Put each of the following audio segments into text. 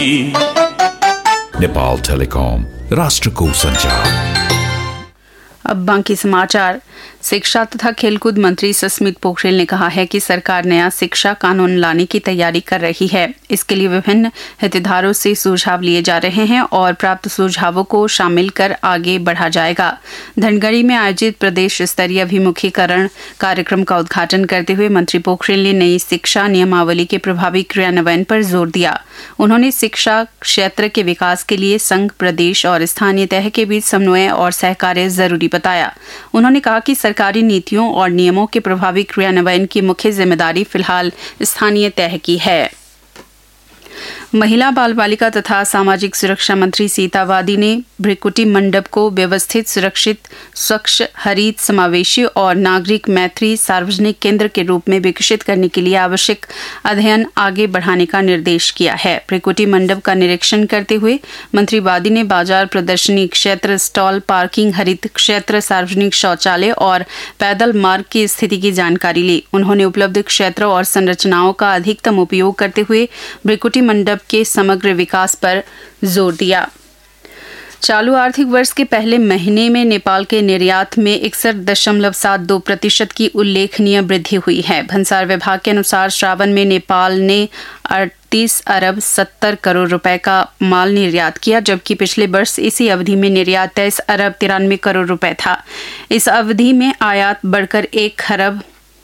Nepal telecom, राष्ट्र को संचार। अब बाकी समाचार। शिक्षा तथा खेलकूद मंत्री सस्मित पोखरेल ने कहा है कि सरकार नया शिक्षा कानून लाने की तैयारी कर रही है। इसके लिए विभिन्न हितधारकों से सुझाव लिए जा रहे हैं और प्राप्त सुझावों को शामिल कर आगे बढ़ा जाएगा। धनगढ़ी में आयोजित प्रदेश स्तरीय अभिमुखीकरण कार्यक्रम का उद्घाटन करते हुए मंत्री पोखरेल ने नई शिक्षा नियमावली के प्रभावी क्रियान्वयन पर जोर दिया। उन्होंने शिक्षा क्षेत्र के विकास के लिए संघ, प्रदेश और स्थानीय तह के बीच समन्वय और सहकार्य जरूरी बताया। उन्होंने कहा कि सरकारी नीतियों और नियमों के प्रभावी क्रियान्वयन की मुख्य जिम्मेदारी फिलहाल स्थानीय तह की है। महिला, बाल बालिका तथा सामाजिक सुरक्षा मंत्री सीता वादी ने भ्रिकुटी मंडप को व्यवस्थित, सुरक्षित, स्वच्छ, हरित, समावेशी और नागरिक मैत्री सार्वजनिक केंद्र के रूप में विकसित करने के लिए आवश्यक अध्ययन आगे बढ़ाने का निर्देश किया है। भ्रिकुटी मंडप का निरीक्षण करते हुए मंत्री वादी ने बाजार, प्रदर्शनी क्षेत्र, स्टॉल, पार्किंग, हरित क्षेत्र, सार्वजनिक शौचालय और पैदल मार्ग की स्थिति की जानकारी ली। उन्होंने उपलब्ध क्षेत्रों और संरचनाओं का अधिकतम उपयोग करते हुए भ्रिकुटी मंडप के समग्र विकास पर जोर दिया। चालू आर्थिक वर्ष के पहले महीने में नेपाल के निर्यात में 61.72% की उल्लेखनीय वृद्धि हुई है। भंसार विभाग के अनुसार श्रावण में नेपाल ने 38 अरब 70 करोड़ रुपए का माल निर्यात किया, जबकि पिछले वर्ष इसी अवधि में निर्यात 23 अरब 93 करोड़ रुपए था। इस अवधि में आयात बढ़कर 1 अरब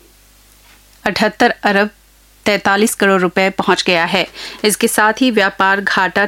78 अरब 43 करोड़ रुपए पहुंच गया है। इसके साथ ही व्यापार घाटा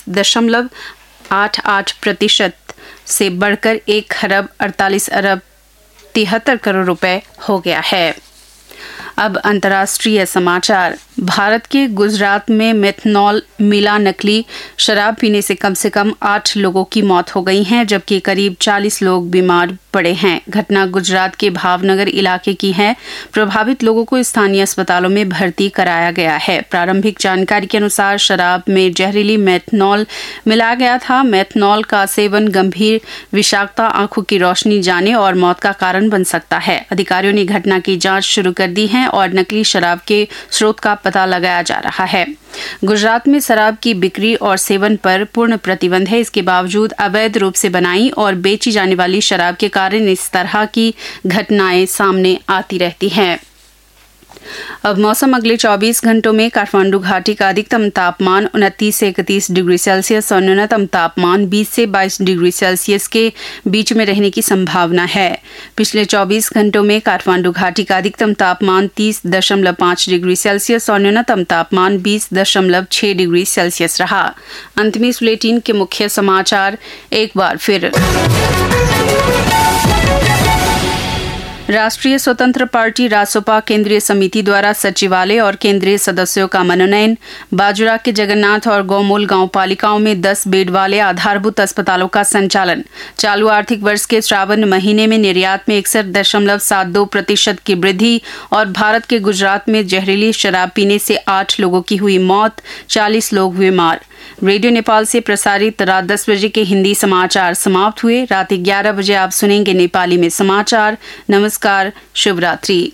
24.88% से बढ़कर 1 अरब 48 अरब 73 करोड़ रुपए हो गया है। अब अंतर्राष्ट्रीय समाचार। भारत के गुजरात में मेथनॉल मिला नकली शराब पीने से कम 8 लोगों की मौत हो गई है, जबकि करीब 40 लोग बीमार पड़े हैं। घटना गुजरात के भावनगर इलाके की है। प्रभावित लोगों को स्थानीय अस्पतालों में भर्ती कराया गया है। प्रारंभिक जानकारी के अनुसार शराब में जहरीली मेथनॉल मिलाया गया था। मेथनॉल का सेवन गंभीर विषाक्तता, आंखों की रोशनी जाने और मौत का कारण बन सकता है। अधिकारियों ने घटना की जांच शुरू कर दी है और नकली शराब के स्रोत का पता लगाया जा रहा है। गुजरात में शराब की बिक्री और सेवन पर पूर्ण प्रतिबंध है। इसके बावजूद अवैध रूप से बनाई और बेची जाने वाली शराब के कारण इस तरह की घटनाएं सामने आती रहती हैं। अब मौसम। अगले 24 घंटों में काठमांडू घाटी का अधिकतम तापमान 29 से 31 डिग्री सेल्सियस और न्यूनतम तापमान 20 से 22 डिग्री सेल्सियस के बीच में रहने की संभावना है। पिछले 24 घंटों में काठमांडू घाटी का अधिकतम तापमान 30.5 डिग्री सेल्सियस और न्यूनतम तापमान 20.6 डिग्री सेल्सियस रहा। अंत में इस बुलेटिन के मुख्य समाचार एक बार फिर। राष्ट्रीय स्वतंत्र पार्टी रासोपा केंद्रीय समिति द्वारा सचिवालय और केंद्रीय सदस्यों का मनोनयन। बाजुरा के जगन्नाथ और गौमूल गांव पालिकाओं में 10 बेड वाले आधारभूत अस्पतालों का संचालन। चालू आर्थिक वर्ष के श्रावण महीने में निर्यात में 61.72% की वृद्धि और भारत के गुजरात में जहरीली शराब पीने से 8 लोगों की हुई मौत, 40 लोग हुए मार। रेडियो नेपाल से प्रसारित रात 10 बजे के हिंदी समाचार समाप्त हुए। रात 11 बजे आप सुनेंगे नेपाली में समाचार। नमस्कार, शुभ रात्रि।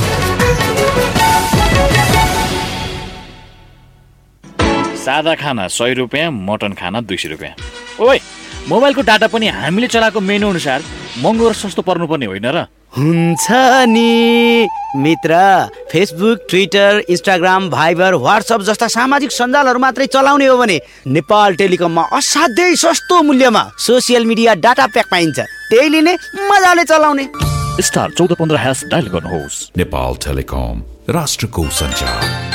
सादा खाना 100 रुपियाँ, मटन खाना 200 रुपियाँ। ओइ, मोबाइलको डाटा पनि हामीले चलाएको मेनु अनुसार महँगो र सस्तो पर्नुपर्ने होइन र? हुन्छ नि मित्र। Facebook, Twitter, Instagram, Viber, WhatsApp जस्ता सामाजिक सञ्जालहरू मात्रै चलाउने हो भने नेपाल टेलिकममा असाध्यै सस्तो मूल्यमा सोसियल मिडिया डाटा प्याक पाइन्छ। त्यही लिने, मजाले चलाउने। स्टार 1415# डायल गर्नुहोस्। नेपाल टेलिकॉम, राष्ट्र को संचार।